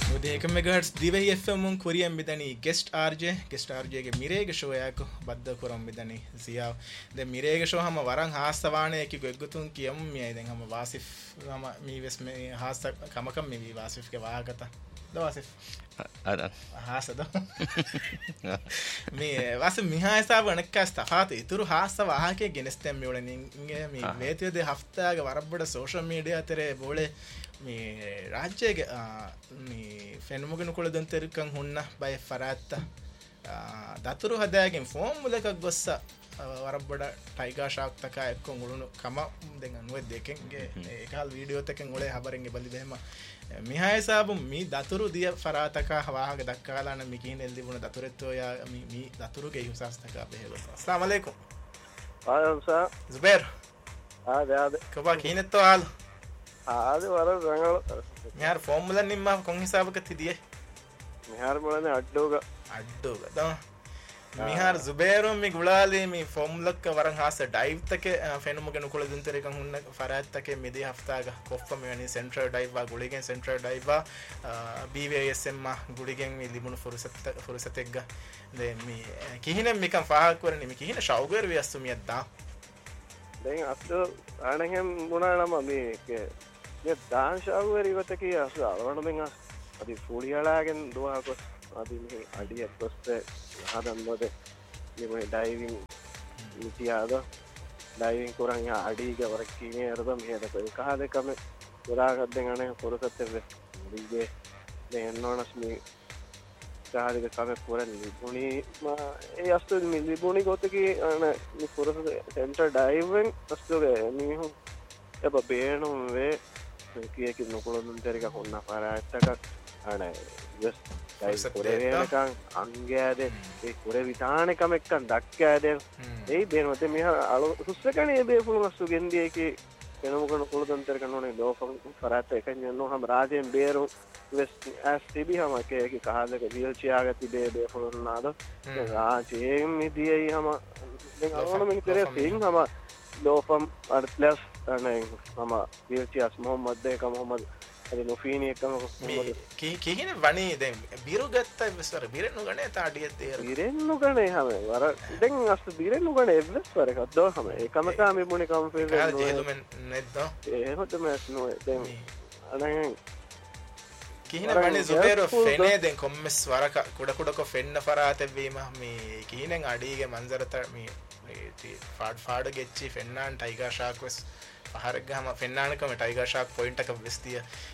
وديك ميجاهرتز ديبي اف ام كوريان بدني جست ارجي ಗೆ ಮಿರೇಗ ಶೋ ಯಾಕ ಬದ್ದ ಕೊರಂ بدني ಸಿಯಾ ದೆ ಮಿರೇಗ ಶೋ ಹಮ ವರಂ ಹಾಸ್ತವಾಣೆ ಕಿ ಗೊಗ್ಗುತುನ್ ಕಿಯಂ ಮಿ ದೆನ್ ಹಮ ವಾಸಿಫ್ ಹಮ ಮೀವೆಸ್ ಮಿ ಹಾಸ್ತ ಕಮಕಂ ಮಿ ವಾಸಿಫ್ ಗೆ ವಾಹಕತ ද ವಾಸಿಫ್ අද ಹಾಸದ මේ ವಾಸಿಫ್ මිහායසා වණක්කස් තහාත ඉතුරු ಹಾස්ತ ವಾಹಕೆ ගෙනස්තම් මෙවලනින් මේ මේතිය දෙ හෆ්තාගේ වරබ්බඩ සෝෂල් මීඩියා අතරේ බෝලේ මේ ರಾಜ್ಯಗೆ මේ ෆෙනමුගෙන කුල දන්තරිකන් ಹುන්න බය ෆරාත්ත දතුරු හදාගෙන ෆෝම් මුලකක් ගොස්ස වරබ්බඩ ටයිගර් ෂාක් තක එක්ක උළුණු කම දෙන් අනුව දෙකෙන්ගේ ඒකල් වීඩියෝ තකෙන් ඔලේ හබරෙන්ගේ බලි බෙහෙම මිහාය සාබු මී දතුරු දිය ෆරාතක හවාහක දක්කාලාන මිකින් එල්දි වුණ දතුරෙත්තෝ යා මී දතුරුගේ යුසස් තක බෙහෙලොස් අස්ලාම අලයිකුම් ආයම්සා زبير ආද කබා කිනෙත්තෝ ආල ආද වර රංගල यार फॉर्मूला निम्मा कौन हिसाब का थी दिए मिहार बोलने अड्डोगा तो मिहार जुबैरो मी गुलाले मी फॉर्मूला का वरंग हास डाइव तक फेनमुगे नुकुल दुंतरे का हुन्न फरात तक मिदी हफ्ता का कोफ्फ में यानी सेंट्रल डाइव वा गुड़िगे सेंट्रल डाइव वा बीवीएसएम मा गुड़िगे मी लिबुन फुरसतेग्गा दे मी किहिने मी कम फाहक वरनी मी किहिने शाउगर वी अस्सु मी अद्दा දැන් අත්තු ආණගෙන් මොනා නම මේ මේ දාංශාවරි වට කිය අසවණ මෙන් අදි ෆුලියලාගෙන් දුවහකොස් අදි මේ අඩියක් කොස්ත හදන්නොද මේ ඩයිවිං ඉතියාද ඩයිවිං කරන් යා අඩියක වරක් කීනේ අරද මෙහෙද කහද කම පුරාගද්දෙන් අනේ පොරසත් වෙන්නේ දැන් නෝනස් මේ කහදක කම පුරන් ලිබුණි මා ඒ අස්තු මේ ලිබුණි ගොතකී අන මේ පොරස සෙන්ටර් ඩයිවිං අස්තුගේ මිහු එබ බේණු වේ කියකි නොකොළොඳුන් තෙරික හොන්න පරාත්තක අන ජස් ඩයිව් පුරේනකන් අංගයාද ඒ පුර විතානකම එක්කන් දක්කෑදෙන් ඒ බේනොත මිහ අලු සුස්සකනේ බේ පුළුවන් අස්තු ගෙන්දියේකි කෙනමුකන කොළොඳුන් තෙරික නොනේ ලෝකම් පරාත්ත එකන් යනෝ හම රාජෙන් බේරු වෙස් ඇස් තිබි හම කේකි කහදක වීල්චියාග තිබේ බේ පුළුවන් නාද රාජෙන් මිදියයි හම දැන් අරවන මෙන් තෙරේ සිං හම ලෝකම් අර්ත්ලස් අනේ මම වීල්චියාස් මොහම්මද් දෙක මොහම්මද් අද නොෆීනි එකම කිහින වණී දැන් බිරු ගත්ත විස්තර බිරෙන්නු ගනේ තාඩිය තේර බිරෙන්නු ගනේ හැම වර දැන් අස්ත බිරෙන්නු ගනේ එවස් වර එකක් දෝ හැම එකම කාමේ මොනේ කම ෆේල් වෙනවා ජේලුමෙන් නෙද්ද එහෙමද මස් නෝ දැන් අනේ කිහින වණී සුබේරෝ ෆෙනේ දැන් කොම්මස් වරක කුඩ කුඩක ෆෙන්න ෆරාත වීම මේ කිහිනෙන් අඩීගේ මන්සරත මේ ෆාඩ ගෙච්චි ෆෙන්නාන් ටයිගර් ෂාක් වෙස් පහරක් ගහම ෆෙන්නානකම ටයිගර් ෂාක් පොයින්ට් එක වෙස් තිය